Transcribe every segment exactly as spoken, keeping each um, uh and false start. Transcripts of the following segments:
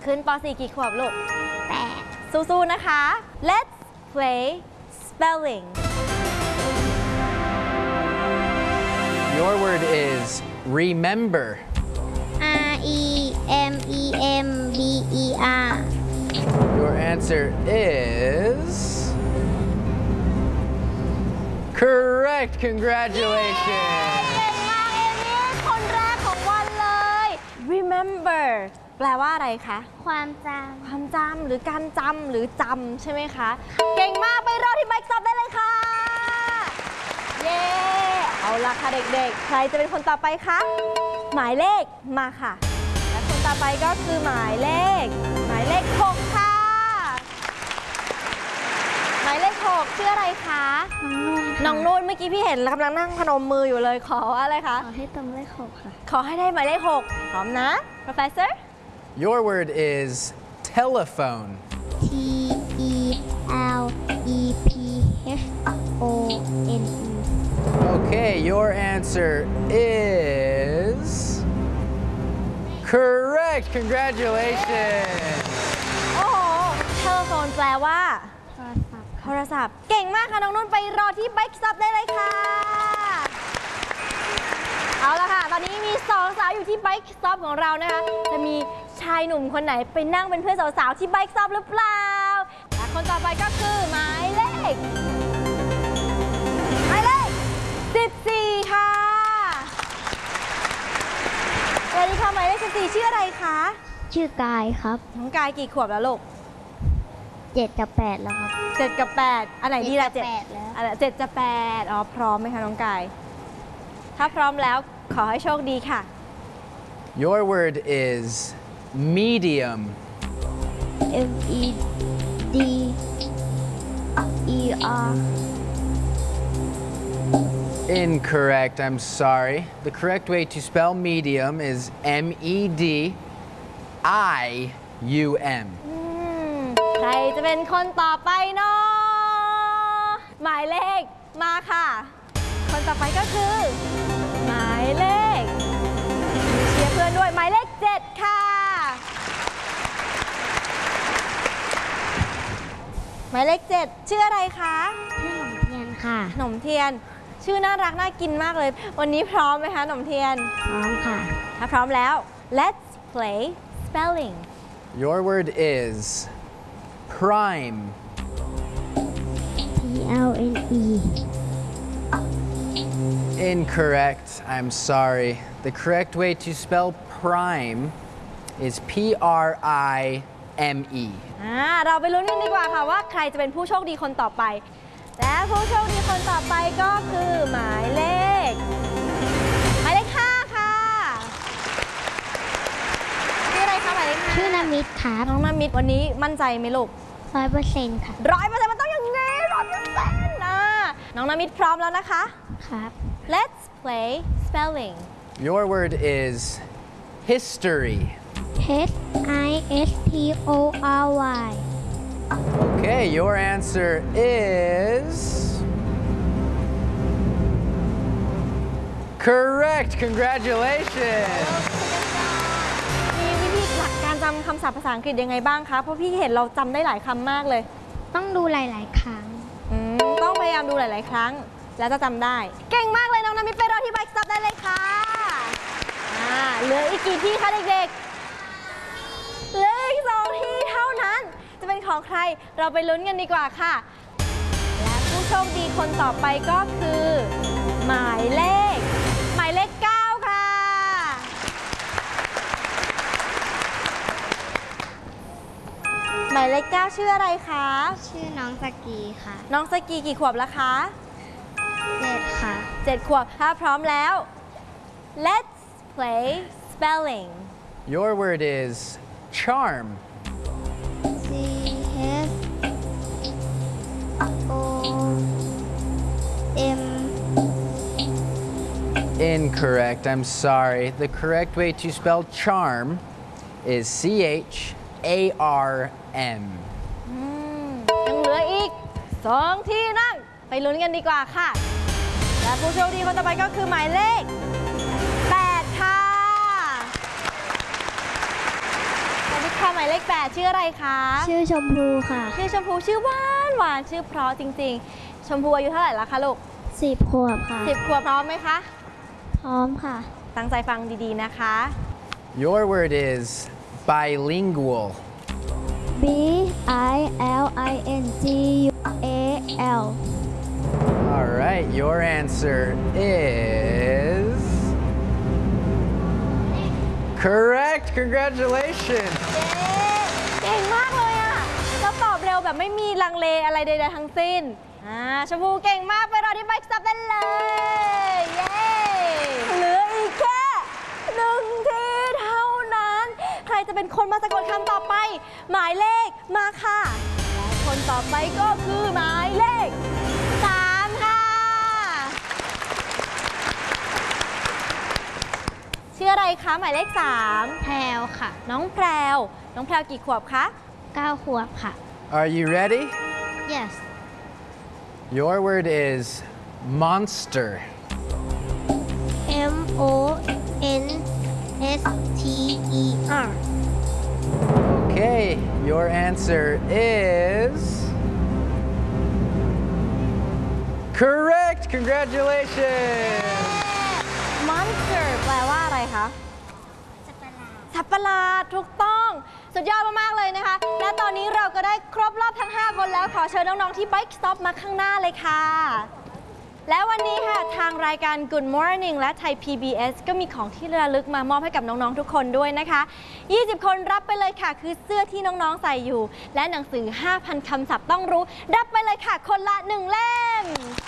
ขึ้นป .สี่ กี่ขวบลูกแปดสู้ๆนะคะ Let's play spelling Your word is remember R E M E M B E R Your answer is correct congratulations เก่งมากเอมี่คนแรกของวันเลย remember แปลว่าอะไรคะความจความจำหรือการจำหรือจำใช่ไหมคะเก่งมากไปรอที่ Bike Stop ได้เลยค่ะเย้เอาล่ะค่ะเด็กๆใครจะเป็นคนต่อไปคะหมายเลขมาค่ะและคนต่อไปก็คือหมายเลขหมายเลขหกค่ะหมายเลขหกชื่ออะไรคะน้องนุ่นเมื่อกี้พี่เห็นกำลังนั่งพนมมืออยู่เลยขอว่าอะไรคะขอให้ตรงเลขหกค่ะขอให้ได้หมายเลขหกพร้อมนะ Professor Your word is telephone T E L E P H O N E Okay, your answer is correct. Congratulations. โอ้โห telephone แปลว่าโทรศัพท์เก่งมากค่ะน้องนุ่นไปรอที่ Bike Stop ได้เลยค่ะเอาละค่ะตอนนี้มีสองสาวอยู่ที่ Bike Stop ของเรานะคะจะมีชายหนุ่มคนไหนไปนั่งเป็นเพื่อนสาวๆที่ Bike Stop หรือเปล่าและคนต่อไปก็คือหมายเลขหมายเลขสิบสี่ค่ะสวัสดีค่ะหมายเลขสิบสี่ชื่ออะไรคะชื่อกายครับน้องกายกี่ขวบแล้วลูกเจ็ดกับแปดแล้วครับเจ็ดกับแปดอันไหนดีล่ะเจ็ดแล้วอันเจ็ดจะแปดอ๋อพร้อมไหมคะน้องกายถ้าพร้อมแล้วขอให้โชคดีค่ะ Your word is medium M E D E R Incorrect I'm sorry The correct way to spell medium is M E D I U M ใครจะเป็นคนต่อไปเนาะหมายเลขมาค่ะคนต่อไปก็คือหมายเลขเชียร์เพื่อนด้วยหมายเลขเจ็ดค่ะหมายเลขเจ็ดชื่ออะไรคะชื่อหนมเทียนค่ะหนมเทียนชื่อน่ารักน่ากินมากเลยวันนี้พร้อมไหมคะหนมเทียนพร้อมค่ะถ้าพร้อมแล้ว Let's play spelling Your word is prime P L N E Incorrect I'm sorry The correct way to spell prime is P R I M E อ่าเราไปลุ้นกันดีกว่าค่ะว่าใครจะเป็นผู้โชคดีคนต่อไปและผู้โชคดีคนต่อไปก็คือหมายเลขหมายเลขห้าค่ะชื่ออะไรคะหมายเลขห้าชื่อนามิตค่ะน้องนามิตวันนี้มั่นใจไหมลูกร้อยเปอร์เซ็นต์ค่ะร้อยเปอร์เซ็นต์มันต้องอย่างงี้ร้อยเปอร์เซ็นต์นะน้องนามิตพร้อมแล้วนะคะครับ Let's play spelling Your word is history H I S T O R Y Okay, your answer is correct. Congratulations. มีวิธีหลักการจำคำศัพท์ภาษาอังกฤษยังไงบ้างคะเพราะพี่เห็นเราจำได้หลายคำมากเลยต้องดูหลายๆครั้งต้องพยายามดูหลายๆครั้งแล้วจะจำได้เก่งมากเลยน้องนามิตไปรอที่ Bike Stop ได้เลยค่ะอ่าเหลืออีกกี่ที่คะเด็กๆเหลืออีกสองที่เท่านั้นจะเป็นของใครเราไปลุ้นกันดีกว่าค่ะและผู้โชคดีคนต่อไปก็คือหมายเลขหมายเลขเก้าค่ะหมายเลขเก้าชื่ออะไรคะชื่อน้องสกีค่ะน้องสกีกี่ขวบแล้วคะเจ็ดค่ะเจ็ดขวบถ้าพร้อมแล้ว Let's play spelling Your word is charm C H O M Incorrect I'm sorry The correct way to spell charm is C H A R M ยังเหลืออีกสองที่นั่งไปลุ้นกันดีกว่าค่ะและผู้โชคดีคนต่อไปก็คือหมายเลขแปดค่ะสวัสดีคค่ะหมายเลขแปดชื่ออะไรคะชื่อชมพูค่ะชื่อชมพูชื่อหวานหวานชื่อเพราะจริงๆ ชมพูอายุเท่าไหร่แล้วคะลูกสิบขวบค่ะสิบขวบพร้อมไหมคะพร้อมค่ะตั้งใจฟังดีๆนะคะ Your word is bilingual. B I L I N G U A L All right, your answer is correct. Congratulations. เก่งมากเลยอะแล้วตอบเร็วแบบไม่มีลังเลอะไรใดๆทั้งสิ้นอ่าชมพูเก่งมากไปรอที่ Bike Stop ได้เลย เย้เหลืออีกแค่หนึ่งทีเท่านั้น ใครจะเป็นคนมาสะกดคำต่อไป หมายเลขมาค่ะ และคนต่อไปก็คือหมายเลขสามค่ะ ชื่ออะไรคะหมายเลขสามแพรวค่ะน้องแพรว น้องแพรวกี่ขวบคะเก้าขวบค่ะ Are you ready? Yes Your word is monster. M O N S T E R Okay, your answer is correct. Congratulations. Monster แปลว่าอะไรคะ สัตว์ประหลาดถูกต้อง สุดยอดมาก ๆ เลยนะคะ และตอนนี้เราก็ได้ครบรอบทั้ง ห้า คนแล้ว ขอเชิญน้อง ๆ ที่ Bike Stop มาข้างหน้าเลยค่ะ และวันนี้ค่ะ ทางรายการ Good Morning และไทย พี บี เอส ก็มีของที่ระลึกมามอบให้กับน้อง ๆ ทุกคนด้วยนะคะ ยี่สิบ คนรับไปเลยค่ะ คือเสื้อที่น้อง ๆ ใส่อยู่ และหนังสือ ห้าพัน คำศัพท์ต้องรู้ รับไปเลยค่ะ คนละหนึ่งเล่ม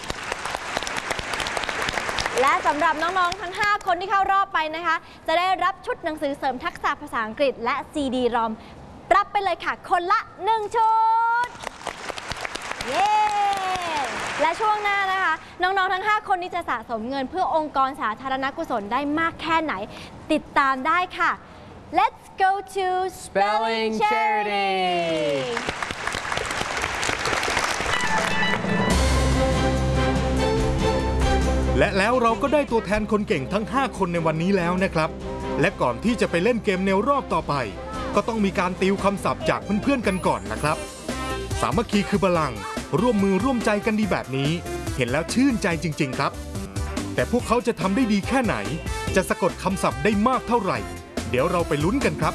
และสำหรับน้อง ๆ ทั้ง ห้า คนที่เข้ารอบไปนะคะ จะได้รับชุดหนังสือเสริมทักษะภาษาอังกฤษและ ซี ดี รอม รับไปเลยค่ะ คนละหนึ่งชุด เย้ และช่วงหน้านะคะ น้อง ๆ ทั้ง ห้า คนนี้จะสะสมเงินเพื่อองค์กรสาธารณกุศลได้มากแค่ไหน ติดตามได้ค่ะ Let's go to Spelling Spelling Charity Charity. และแล้วเราก็ได้ตัวแทนคนเก่งทั้ง ห้า คนในวันนี้แล้วนะครับ และก่อนที่จะไปเล่นเกมในรอบต่อไป ก็ต้องมีการติวคำศัพท์จากเพื่อนๆกันก่อนนะครับ สามัคคีคือพลัง ร่วมมือร่วมใจกันดีแบบนี้ เห็นแล้วชื่นใจจริงๆครับ แต่พวกเขาจะทำได้ดีแค่ไหน จะสะกดคำศัพท์ได้มากเท่าไหร่ เดี๋ยวเราไปลุ้นกันครับ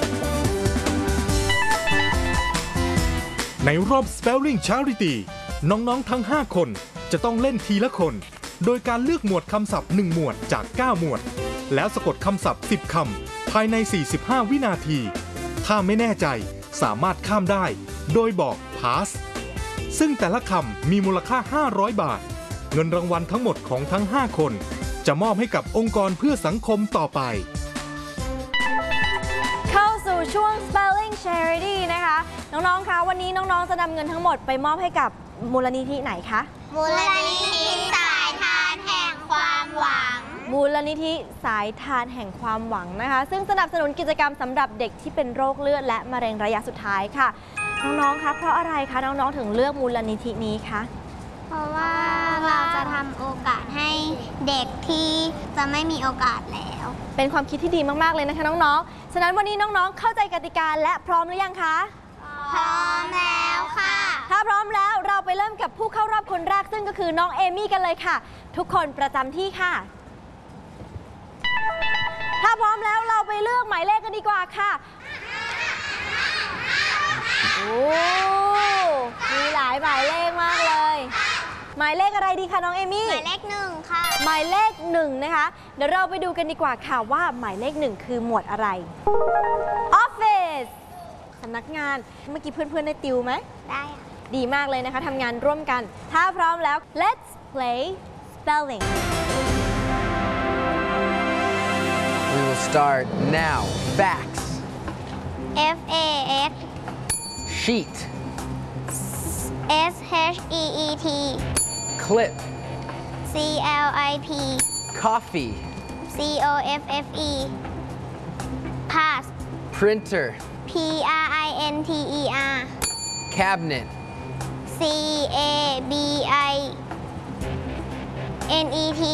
ในรอบ Spelling Charity น้องๆทั้ง ห้า คนจะต้องเล่นทีละคน โดยการเลือกหมวดคำศัพท์หนึ่งหมวดจาก เก้า หมวด แล้วสะกดคำศัพท์ สิบ คำภายใน สี่สิบห้า วินาที ถ้าไม่แน่ใจสามารถข้ามได้ โดยบอก pass ซึ่งแต่ละคำมีมูลค่า ห้าร้อย บาท เงินรางวัลทั้งหมดของทั้ง ห้า คน จะมอบให้กับองค์กรเพื่อสังคมต่อไปเข้าสู่ช่วง Spelling Charity นะคะ น้อง ๆ คะ วันนี้น้อง ๆ จะนำเงินทั้งหมดไปมอบให้กับมูลนิธิไหนคะมูลนิธิสายทานแห่งความหวังมูลนิธิสายทานแห่งความหวังนะคะ ซึ่งสนับสนุนกิจกรรมสำหรับเด็กที่เป็นโรคเลือดและมะเร็งระยะสุดท้ายค่ะ น้อง ๆ คะ เพราะอะไรคะ น้อง ๆ ถึงเลือกมูลนิธินี้คะเพราะว่าเราจะทำโอกาสให้เด็กที่จะไม่มีโอกาสแล้วเป็นความคิดที่ดีมาก ๆ เลยนะคะน้อง ๆ ฉะนั้นวันนี้น้อง ๆ เข้าใจกติกาและพร้อมหรือยังคะพร้อมแล้วค่ะถ้าพร้อมแล้วเราไปเริ่มกับผู้เข้ารอบคนแรกซึ่งก็คือน้องเอมี่กันเลยค่ะ ทุกคนประจำที่ค่ะ ถ้าพร้อมแล้วเราไปเลือกหมายเลขกันดีกว่าค่ะโอ้มีหลายหมายเลขมากเลย หมายเลขอะไรดีคะน้องเอมี่หมายเลขหนึ่งค่ะหมายเลขหนึ่งนะคะ เดี๋ยวเราไปดูกันดีกว่าค่ะว่าหมายเลขหนึ่งคือหมวดอะไร Office สำนักงานเมื่อกี้เพื่อนๆได้ติวไหมได้ค่ะดีมากเลยนะคะทำงานร่วมกัน ถ้าพร้อมแล้ว let's play spelling We will start now. Facts. F A X Sheet. S H E E T Clip. C L I P Coffee. C O F F E Pass Printer. P R I N T E R Cabinet. C A B I N E T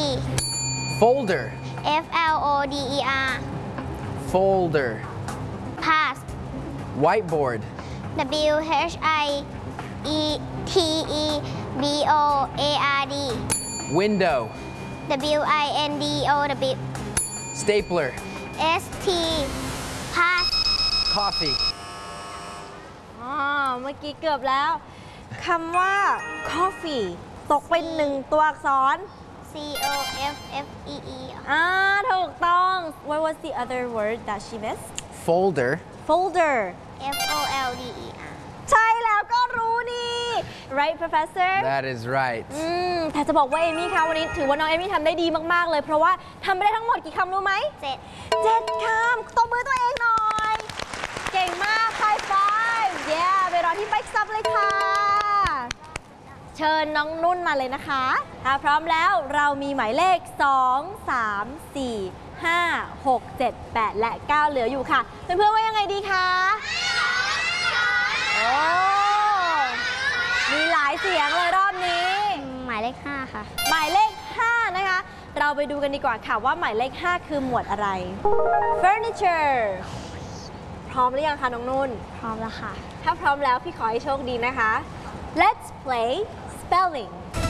Folder. F L O D E R Folder. Pass Whiteboard. W H I E T E B O A R D Window. W I N D O W Stapler. S T Pass Coffee. อ๋อ เมื่อกี้เกือบแล้วคำว่า coffee ตกเป็นหนึ่งตัวอักษร C O F F E E อ่า ถูกต้อง What was the other word that she missed Folder. folder F O L D E R ใช่แล้วก็รู้นี่ right professor That is right. อืมแต่จะบอกว่าเอมี่คะวันนี้ถือว่าน้องเอมี่ทำได้ดีมากๆเลย เพราะว่าทำไปได้ทั้งหมดกี่คำรู้ไหมเจ็ดเจ็ดคำตบมือตัวเองหน่อย เก่งมาก high five yeah ไปรอที่ Bike Stop เลยค่ะ เชิญน้องนุ่นมาเลยนะคะ ถ้าพร้อมแล้วเรามีหมายเลข สอง สาม สี่ ห้า หก เจ็ด แปด และ เก้า เหลืออยู่ค่ะ เพื่อนๆว่ายังไงดีคะโอ้มีหลายเสียงเลยรอบนี้หมายเลขห้าค่ะหมายเลข ห้า นะคะ เราไปดูกันดีกว่าค่ะว่าหมายเลข ห้า คือหมวดอะไร Furniture พร้อมหรือยังคะน้องนุ่นพร้อมแล้วค่ะถ้าพร้อมแล้วพี่ขอให้โชคดีนะคะ Let's play spelling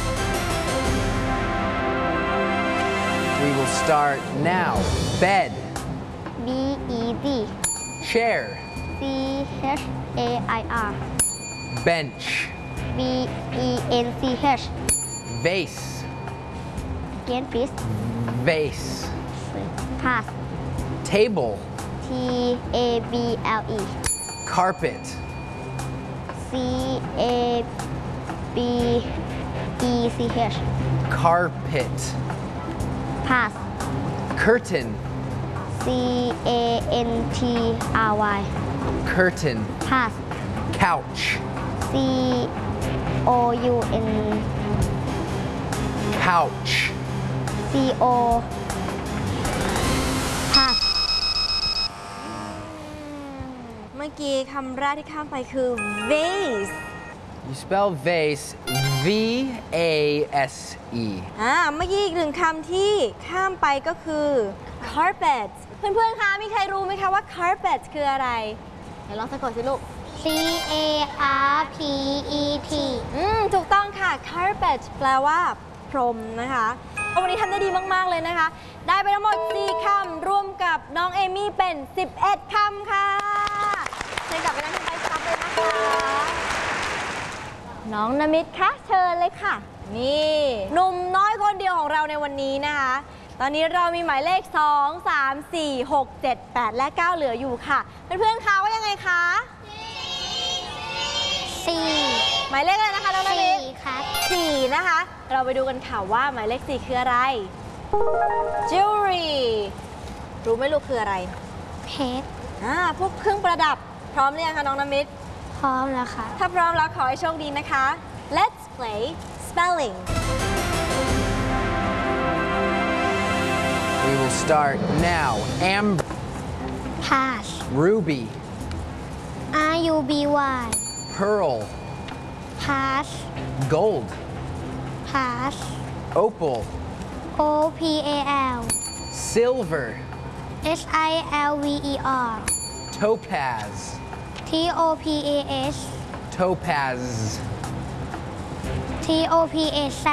We will start now. Bed. B E D Chair. C H A I R Bench. B E N C H Vase. เกียนฟิส Vase. Pass Table. T A B L E Carpet. C A B E C H Carpet. Pass Curtain. C A N T R Y Curtain. Pass Couch. C O U N Couch. C O Pass เมื่อกี้คำแรกที่ข้ามไปคือ vase You spell vase V A S E. อ่าเมื่อกี้อีกหนึ่งคำที่ข้ามไปก็คือ carpet เพื่อนๆ คะ มีใครรู้ไหมคะว่า carpet คืออะไร เดี๋ยวลองสะกดสิลูก C A R P E T อืม ถูกต้องค่ะ carpet แปลว่า พรมนะคะวันนี้ทำได้ดีมากๆเลยนะคะ ได้ไปทั้งหมด สี่คำรวมกับน้องเอมี่เป็น สิบเอ็ด คำค่ะเชิญกลับไปนั่งที่ไบค์สต็อปเลยนะคะ น้องนมิตคะเชิญเลยค่ะ นี่หนุ่มน้อยคนเดียวของเราในวันนี้นะคะ ตอนนี้เรามีหมายเลข สอง สาม สี่ หก เจ็ด แปด และ เก้า เหลืออยู่ค่ะ เพื่อนๆคะว่ายังไงคะสี่หมายเลขอะไรนะคะน้องนมิสี่ตครับสี่นะคะ เราไปดูกันค่ะว่าหมายเลขสี่คืออะไร jewelry รู้ไหมลูกคืออะไรเพชรอ่าพวกเครื่องประดับพร้อมหรือยังคะน้องน้ำมิตรพร้อมแล้วค่ะถ้าพร้อมแล้วขอให้โชคดีนะคะ Let's play spelling We will start now. Amber. Pass Ruby. R U B Y Pearl. Pass Gold. Pass Opal. O P A L Silver. S I L V E R Topaz. T O P A S Topaz. T O P A Z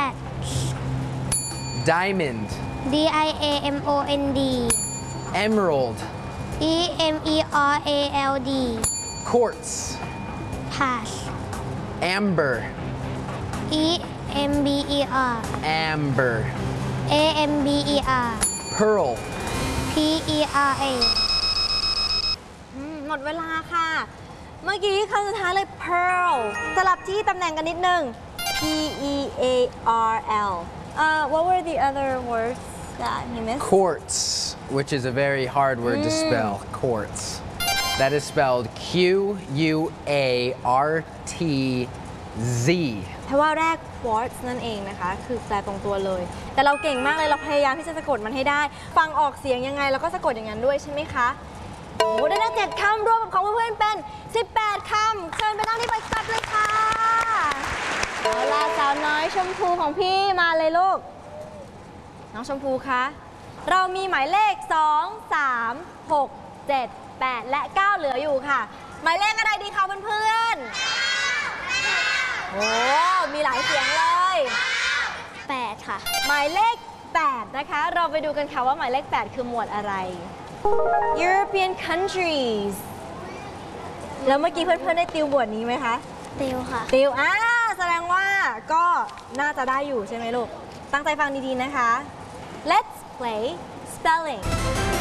Diamond. D I A M O N D Emerald. E M E R A L D Quartz. Pass Amber. E M B E R Amber. A M B E R Pearl. P E R A อืมหมดเวลาค่ะ เมื่อกี้คำสุดท้ายเลย pearl สลับที่ตำแหน่งกันนิดนึง P E A R L uh, what were the other words that he missed Quartz, which is a very hard word to spell. Quartz. That is spelled Q U A R T Z. เพราะว่าแรก quartz นั่นเองนะคะ คือแปลตรงตัวเลย แต่เราเก่งมากเลย เราพยายามที่จะสะกดมันให้ได้ ฟังออกเสียงยังไงเราก็สะกดอย่างนั้นด้วยใช่ไหมคะ โอ้โหได้แล้วเจ็ดคำรวมกับของเพื่อนๆเป็น สิบแปด คำ เชิญไปนั่งที่ไปสตัดเลยค่ะเอาล่ะสาวน้อยชมพูของพี่มาเลยลูก น้องชมพูคะ เรามีหมายเลข สอง สาม หก เจ็ด แปด และ เก้า เหลืออยู่ค่ะหมายเลขอะไรดีคะเพื่อนๆโอ้มีหลายเสียงเลยแปดค่ะหมายเลขแปดนะคะ เราไปดูกันค่ะว่าหมายเลขแปดคือหมวดอะไร European countries แล้วเมื่อกี้เพื่อนๆได้ติวหมวดนี้ไหมคะติวค่ะติวอ่าแสดงว่าก็น่าจะได้อยู่ใช่ไหมลูก ตั้งใจฟังดีๆนะคะ Let's play spelling